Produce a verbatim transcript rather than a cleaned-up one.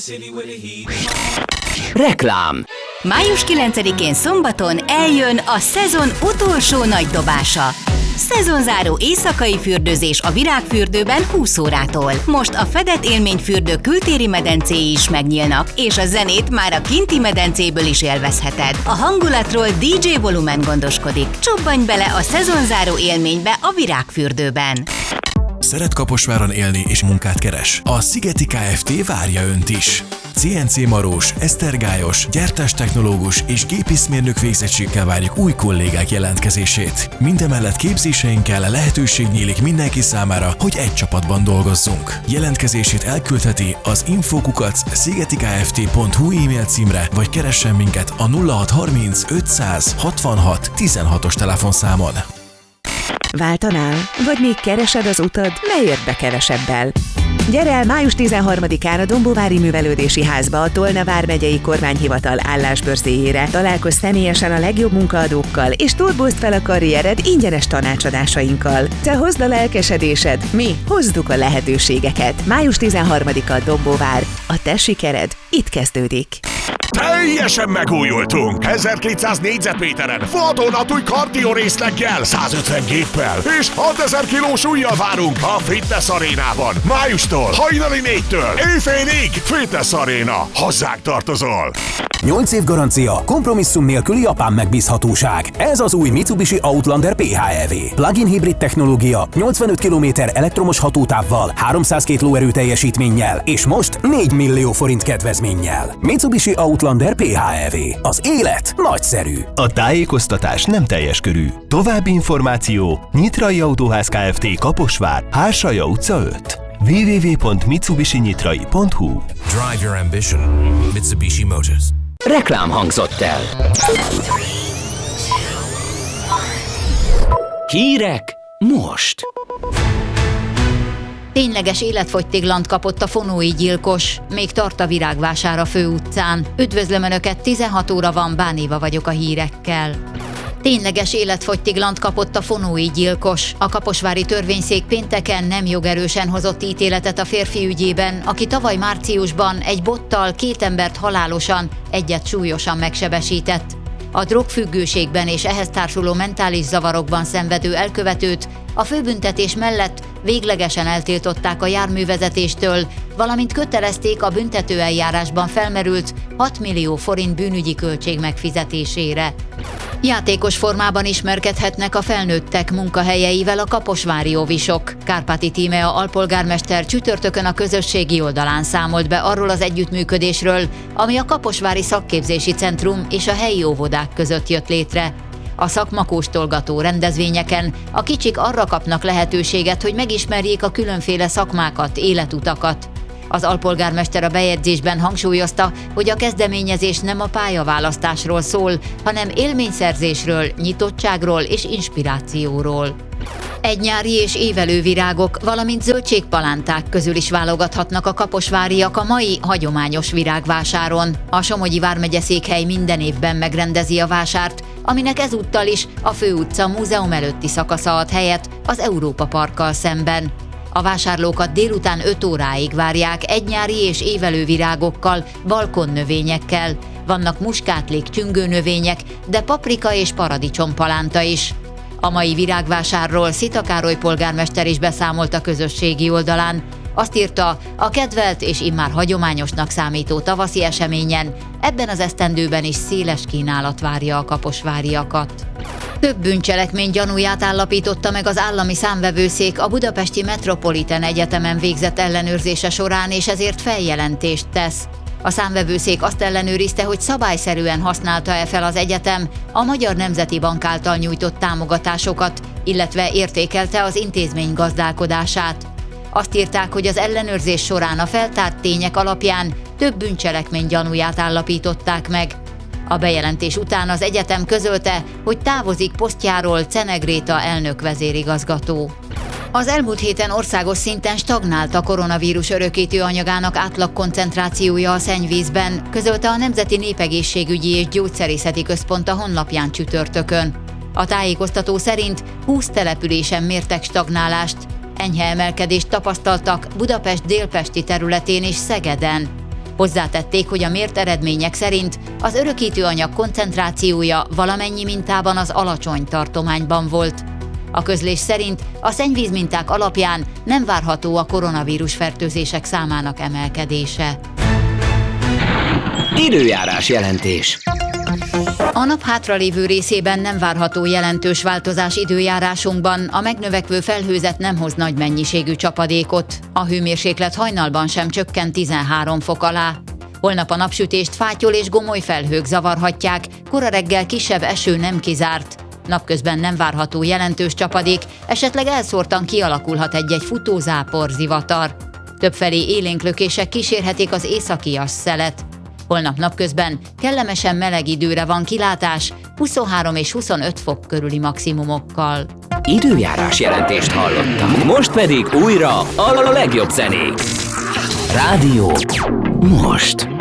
Reklám. május kilencedikén szombaton eljön a szezon utolsó nagy dobása. Szezonzáró éjszakai fürdőzés a Virágfürdőben húsz órától. Most a fedett élményfürdő kültéri medencéi is megnyílnak, és a zenét már a kinti medencéből is élvezheted. A hangulatról dé dzsé Volumen gondoskodik. Csobbanj bele a szezonzáró élménybe a Virágfürdőben. Szeret Kaposváron élni és munkát keres? A Szigeti Kft. Várja Önt is! cé en cé marós, esztergályos, gyártástechnológus és gépészmérnök végzettséggel várjuk új kollégák jelentkezését. Mindemellett képzéseinkkel lehetőség nyílik mindenki számára, hogy egy csapatban dolgozzunk. Jelentkezését elküldheti az info kukac szigetikft pont hu e-mail címre, vagy keressen minket a nulla hat harminc ötszáz hatvanhat tizenhatos telefonszámon. Váltanál? Vagy még keresed az utad? Ne érd be kevesebbel! Gyere el május tizenharmadikán a Dombóvári Művelődési Házba a Tolna vármegyei kormányhivatal állásbörszéjére. Találkozz személyesen a legjobb munkaadókkal, és turbózd fel a karriered ingyenes tanácsadásainkkal. Te hozd a lelkesedésed, mi hozzuk a lehetőségeket. május tizenharmadika Dombóvár. A te sikered itt kezdődik. Teljesen megújultunk! ezerkétszáz négyzetméteren, vadonatúj kardió részleggel, százötven géppel és hatezer kilós ujjal várunk a Fitness Arénában. Májustól, hajnali négytől, éjfélig Fitness Aréna. Hozzánk tartozol! nyolc év garancia, kompromisszum nélküli japán megbízhatóság. Ez az új Mitsubishi Outlander pé há é vé. Plug-in hibrid technológia, nyolcvanöt kilométer elektromos hatótávval, háromszázkettő lóerő teljesítménnyel, és most négy millió forint kedvezménnyel. Mitsubishi Outlander pé há é vé. Az élet nagyszerű. A tájékoztatás nem teljes körű. További információ: Nyitrai Autóház Kft. Kaposvár, Hársalya utca öt. double-u double-u double-u pont mitsubishi nyitrai pont hu. Drive your ambition. Mitsubishi Motors. Reklám hangzott el. Hírek most. Tényleges életfogytiglant kapott a fonói gyilkos, még tart a Virágvásár a főutcán. Üdvözlöm Önöket, tizenhat óra van, Bánéva vagyok a hírekkel. Tényleges életfogytiglant kapott a fonói gyilkos. A kaposvári törvényszék pénteken nem jogerősen hozott ítéletet a férfi ügyében, aki tavaly márciusban egy bottal két embert halálosan, egyet súlyosan megsebesített. A drogfüggőségben és ehhez társuló mentális zavarokban szenvedő elkövetőt a főbüntetés mellett véglegesen eltiltották a járművezetéstől, valamint kötelezték a büntetőeljárásban felmerült hat millió forint bűnügyi költség megfizetésére. Játékos formában ismerkedhetnek a felnőttek munkahelyeivel a kaposvári óvisok. Kárpáti Tímea alpolgármester csütörtökön a közösségi oldalán számolt be arról az együttműködésről, ami a Kaposvári Szakképzési Centrum és a helyi óvodák között jött létre. A szakmakóstolgató rendezvényeken a kicsik arra kapnak lehetőséget, hogy megismerjék a különféle szakmákat, életutakat. Az alpolgármester a bejegyzésben hangsúlyozta, hogy a kezdeményezés nem a pályaválasztásról szól, hanem élményszerzésről, nyitottságról és inspirációról. Egynyári és évelő virágok, valamint zöldségpalánták közül is válogathatnak a kaposváriak a mai hagyományos virágvásáron. A Somogyi vármegye székhely minden évben megrendezi a vásárt, aminek ezúttal is a főutca múzeum előtti szakasza ad helyet az Európa Parkkal szemben. A vásárlókat délután öt óráig várják egynyári és évelő virágokkal, balkonnövényekkel. Vannak muskátlék, csüngőnövények, de paprika és paradicsompalánta is. A mai virágvásárról Szita Károly polgármester is beszámolt a közösségi oldalán. Azt írta, a kedvelt és immár hagyományosnak számító tavaszi eseményen ebben az esztendőben is széles kínálat várja a kaposváriakat. Több bűncselekmény gyanúját állapította meg az állami számvevőszék a Budapesti Metropolitan Egyetemen végzett ellenőrzése során, és ezért feljelentést tesz. A számvevőszék azt ellenőrizte, hogy szabályszerűen használta-e fel az egyetem a Magyar Nemzeti Bank által nyújtott támogatásokat, illetve értékelte az intézmény gazdálkodását. Azt írták, hogy az ellenőrzés során a feltárt tények alapján több bűncselekmény gyanúját állapították meg. A bejelentés után az egyetem közölte, hogy távozik posztjáról Czene Gréta elnök vezérigazgató. Az elmúlt héten országos szinten stagnált a koronavírus örökítő anyagának átlagkoncentrációja a szennyvízben, közölte a Nemzeti Népegészségügyi és Gyógyszerészeti Központ a honlapján csütörtökön. A tájékoztató szerint húsz településen mértek stagnálást, enyhe emelkedést tapasztaltak Budapest délpesti területén és Szegeden. Hozzátették, hogy a mért eredmények szerint az örökítőanyag koncentrációja valamennyi mintában az alacsony tartományban volt. A közlés szerint a szennyvízminták alapján nem várható a koronavírus fertőzések számának emelkedése. Időjárás jelentés. A nap hátralévő részében nem várható jelentős változás időjárásunkban, a megnövekvő felhőzet nem hoz nagy mennyiségű csapadékot, a hőmérséklet hajnalban sem csökkent tizenhárom fok alá. Holnap a napsütést fátyol és gomoly felhők zavarhatják, kora reggel kisebb eső nem kizárt. Napközben nem várható jelentős csapadék, esetleg elszórtan kialakulhat egy-egy futózápor, zivatar. Többfelé élénk lökések kísérhetik az északias szelet. Holnap napközben kellemesen meleg időre van kilátás, huszonhárom és huszonöt fok körüli maximumokkal. Időjárás jelentést hallottak. Most pedig újra a legjobb zenék. Rádió most.